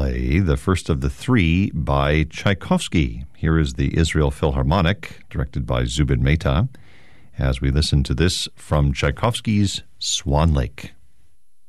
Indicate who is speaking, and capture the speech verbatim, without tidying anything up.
Speaker 1: play the first of the three by Tchaikovsky. Here is the Israel Philharmonic, directed by Zubin Mehta, as we listen to this from Tchaikovsky's Swan Lake.